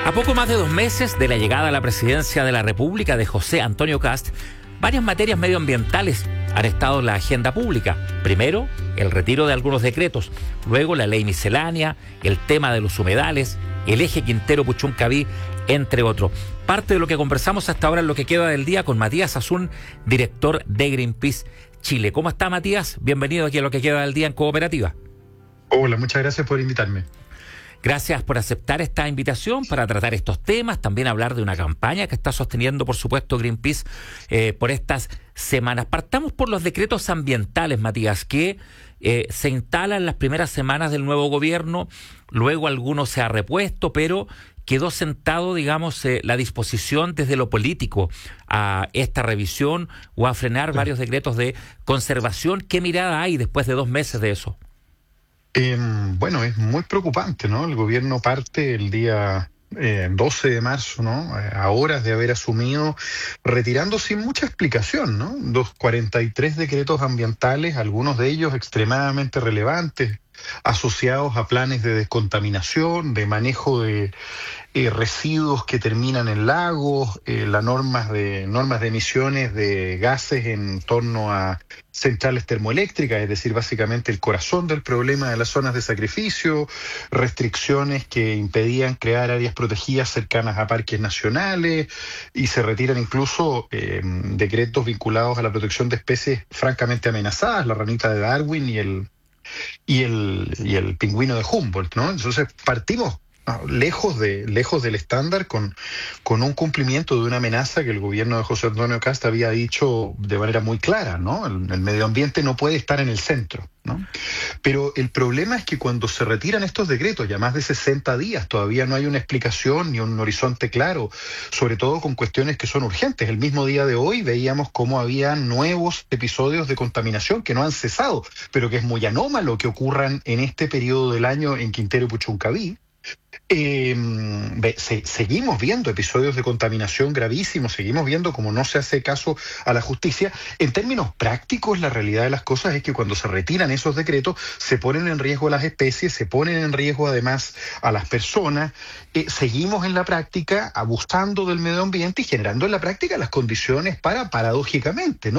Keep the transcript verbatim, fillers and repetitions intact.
A poco más de dos meses de la llegada a la presidencia de la República de José Antonio Kast, varias materias medioambientales han estado en la agenda pública. Primero, el retiro de algunos decretos, luego la ley miscelánea, el tema de los humedales, el eje Quintero-Puchuncaví, entre otros. Parte de lo que conversamos hasta ahora en lo que queda del día con Matías Azun, director de Greenpeace Chile. ¿Cómo está, Matías? Bienvenido aquí a lo que queda del día en Cooperativa. Hola, muchas gracias por invitarme. Gracias por aceptar esta invitación para tratar estos temas, también hablar de una campaña que está sosteniendo, por supuesto, Greenpeace eh, por estas semanas. Partamos por los decretos ambientales, Matías, que eh, se instalan las primeras semanas del nuevo gobierno, luego alguno se ha repuesto, pero quedó sentado, digamos, eh, la disposición desde lo político a esta revisión o a frenar sí. varios decretos de conservación. ¿Qué mirada hay después de dos meses de eso? Eh, bueno, es muy preocupante, ¿no? El gobierno parte el día eh, doce de marzo, ¿no? A horas de haber asumido, retirando sin mucha explicación, ¿no? Los cuarenta y tres decretos ambientales, algunos de ellos extremadamente relevantes, asociados a planes de descontaminación, de manejo de eh, residuos que terminan en lagos, eh, las normas de normas de emisiones de gases en torno a centrales termoeléctricas, es decir, básicamente el corazón del problema de las zonas de sacrificio, restricciones que impedían crear áreas protegidas cercanas a parques nacionales, y se retiran incluso eh, decretos vinculados a la protección de especies francamente amenazadas, la ranita de Darwin y el y el y el pingüino de Humboldt, ¿no? Entonces partimos lejos de lejos del estándar con, con un cumplimiento de una amenaza que el gobierno de José Antonio Kast había dicho de manera muy clara, ¿no? El, el medio ambiente no puede estar en el centro, ¿no? Pero el problema es que cuando se retiran estos decretos, ya más de sesenta días, todavía no hay una explicación ni un horizonte claro, sobre todo con cuestiones que son urgentes. El mismo día de hoy veíamos cómo había nuevos episodios de contaminación que no han cesado, pero que es muy anómalo que ocurran en este periodo del año en Quintero y Puchuncaví. Eh, se, seguimos viendo episodios de contaminación gravísimos, seguimos viendo cómo no se hace caso a la justicia. En términos prácticos, la realidad de las cosas es que cuando se retiran esos decretos, se ponen en riesgo a las especies, se ponen en riesgo además a las personas. Eh, seguimos en la práctica abusando del medio ambiente y generando en la práctica las condiciones para, paradójicamente, ¿no?